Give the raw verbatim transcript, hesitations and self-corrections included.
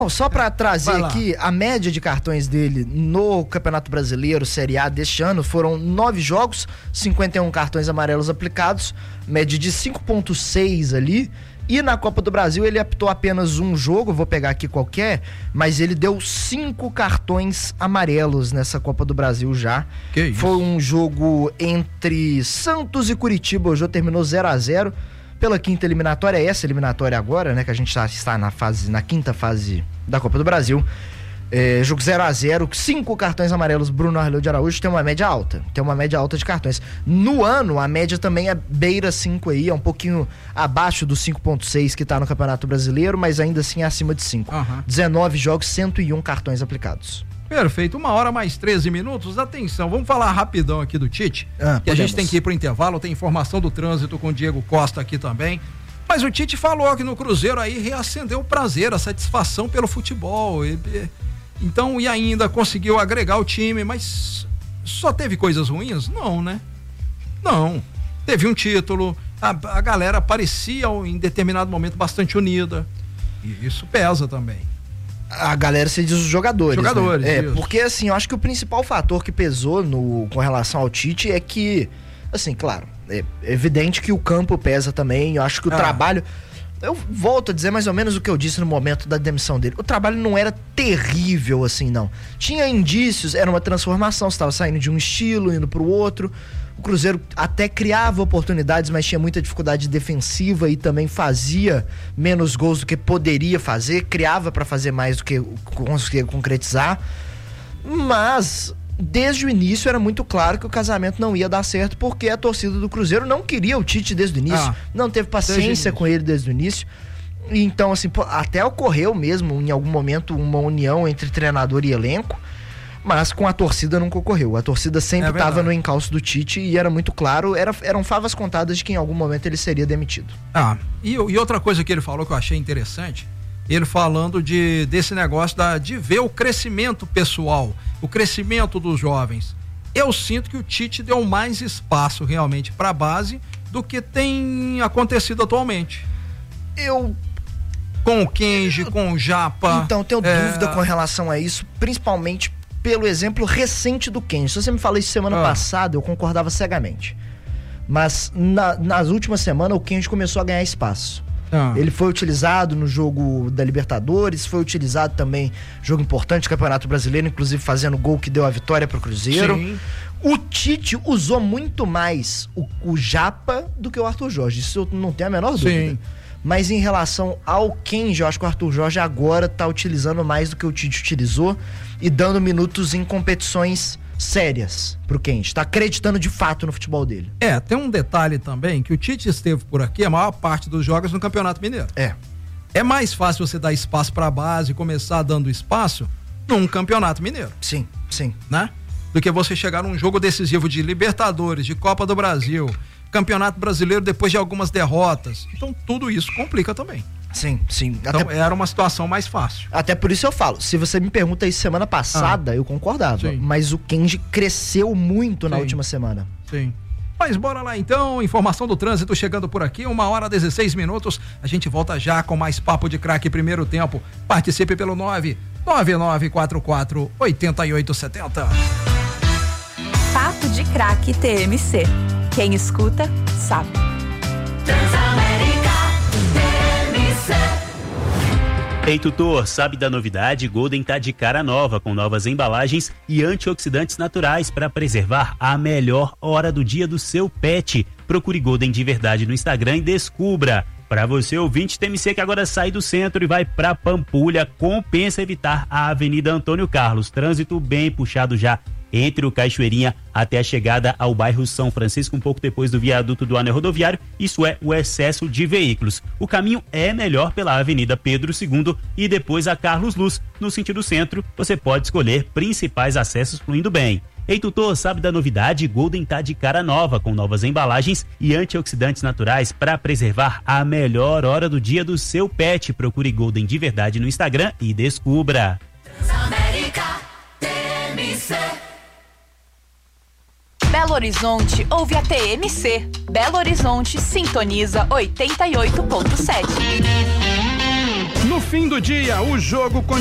Só para trazer aqui, a média de cartões dele no Campeonato Brasileiro, Série A deste ano, foram nove jogos, cinquenta e um cartões amarelos aplicados, média de cinco ponto seis ali. E na Copa do Brasil ele apitou apenas um jogo, vou pegar aqui qualquer, mas ele deu cinco cartões amarelos nessa Copa do Brasil já. Que isso? Foi um jogo entre Santos e Curitiba, o jogo terminou zero a zero. Pela quinta eliminatória, essa eliminatória agora, né, que a gente tá, está na fase, na quinta fase da Copa do Brasil, é, jogo zero a zero, cinco cartões amarelos. Bruno Arleu de Araújo tem uma média alta, tem uma média alta de cartões. No ano, a média também é beira cinco aí, é um pouquinho abaixo do cinco ponto seis que tá no Campeonato Brasileiro, mas ainda assim é acima de cinco. Uhum. dezenove jogos, cento e um cartões aplicados. Perfeito, uma hora mais treze minutos, atenção, vamos falar rapidão aqui do Tite, ah, que podemos. A gente tem que ir pro intervalo, tem informação do trânsito com o Diego Costa aqui também, mas o Tite falou que no Cruzeiro aí reacendeu o prazer, a satisfação pelo futebol, e, então, e ainda conseguiu agregar o time, mas só teve coisas ruins? Não, né? Não, teve um título, a, a galera parecia em determinado momento bastante unida, e isso pesa também. A galera se diz os jogadores. Jogadores, né? É, isso. porque assim, eu acho que o principal fator que pesou no, com relação ao Tite é que, assim, claro, é evidente que o campo pesa também. Eu acho que o ah. trabalho. Eu volto a dizer mais ou menos o que eu disse no momento da demissão dele. O trabalho não era terrível assim, não. Tinha indícios, era uma transformação. Você estava saindo de um estilo, indo pro outro. O Cruzeiro até criava oportunidades, mas tinha muita dificuldade defensiva e também fazia menos gols do que poderia fazer. Criava para fazer mais do que conseguia concretizar. Mas desde o início era muito claro que o casamento não ia dar certo, porque a torcida do Cruzeiro não queria o Tite desde o início, ah, não teve paciência com ele desde o início. Então, assim, até ocorreu mesmo em algum momento uma união entre treinador e elenco, mas com a torcida nunca ocorreu. A torcida sempre estava é no encalço do Tite e era muito claro, era, eram favas contadas de que em algum momento ele seria demitido. Ah, e, e outra coisa que ele falou que eu achei interessante, ele falando de, desse negócio da, de ver o crescimento pessoal, o crescimento dos jovens. Eu sinto que o Tite deu mais espaço realmente para a base do que tem acontecido atualmente. Eu... Com o Kenji, eu, com o Japa. Então, tenho é... dúvida com relação a isso, principalmente pelo exemplo recente do Kenji. Se você me falou isso semana ah. passada, eu concordava cegamente. Mas na, nas últimas semanas o Kenji começou a ganhar espaço. Ah. Ele foi utilizado no jogo da Libertadores, foi utilizado também, jogo importante, Campeonato Brasileiro, inclusive fazendo gol que deu a vitória pro Cruzeiro. Sim. O Tite usou muito mais o, o Japa do que o Arthur Jorge, isso eu não tenho a menor dúvida. Sim. Mas em relação ao Kenji, eu acho que o Arthur Jorge agora tá utilizando mais do que o Tite utilizou e dando minutos em competições sérias pro Kenji, tá acreditando de fato no futebol dele. É, tem um detalhe também, que o Tite esteve por aqui a maior parte dos jogos no Campeonato Mineiro. É. É mais fácil você dar espaço pra base e começar dando espaço num Campeonato Mineiro. Sim, sim. Né? Do que você chegar num jogo decisivo de Libertadores, de Copa do Brasil, Campeonato Brasileiro depois de algumas derrotas. Então tudo isso complica também. Sim, sim. Então até, era uma situação mais fácil. Até por isso eu falo, se você me pergunta isso semana passada, ah, eu concordava. Sim. Mas o Kenji cresceu muito sim. na última semana. Sim. Mas bora lá então, informação do trânsito chegando por aqui, uma hora dezesseis minutos. A gente volta já com mais Papo de Craque primeiro tempo. Participe pelo nove nove nove quatro quatro oito oito sete zero. Papo de Craque T M C. Quem escuta, sabe. Transamérica T M C. Ei, tutor, sabe da novidade? Golden tá de cara nova, com novas embalagens e antioxidantes naturais para preservar a melhor hora do dia do seu pet. Procure Golden de verdade no Instagram e descubra. Para você, ouvinte T M C que agora sai do centro e vai para Pampulha, compensa evitar a Avenida Antônio Carlos. Trânsito bem puxado já entre o Cachoeirinha até a chegada ao bairro São Francisco, um pouco depois do viaduto do anel rodoviário. Isso é o excesso de veículos. O caminho é melhor pela Avenida Pedro segundo e depois a Carlos Luz. No sentido centro, você pode escolher principais acessos fluindo bem. Ei, tutor, sabe da novidade? Golden tá de cara nova, com novas embalagens e antioxidantes naturais para preservar a melhor hora do dia do seu pet. Procure Golden de verdade no Instagram e descubra. Transamérica T M C. Belo Horizonte ouve a T M C. Belo Horizonte sintoniza oitenta e oito ponto sete. No fim do dia, o jogo continua.